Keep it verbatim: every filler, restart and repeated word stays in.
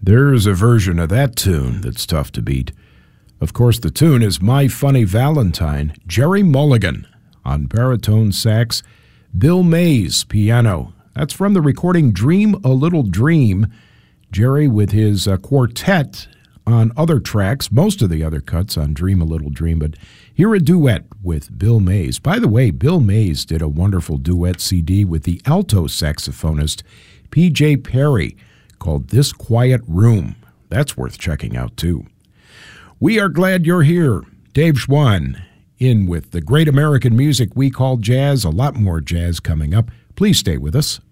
There's a version of that tune that's tough to beat. Of course, the tune is My Funny Valentine, Jerry Mulligan on baritone sax, Bill Mays piano. That's from the recording Dream a Little Dream. Jerry with his uh, quartet on other tracks, most of the other cuts on Dream a Little Dream, but here a duet with Bill Mays. By the way, Bill Mays did a wonderful duet C D with the alto saxophonist P J Perry called This Quiet Room. That's worth checking out, too. We are glad you're here. Dave Schwann in with the great American music we call jazz. A lot more jazz coming up. Please stay with us.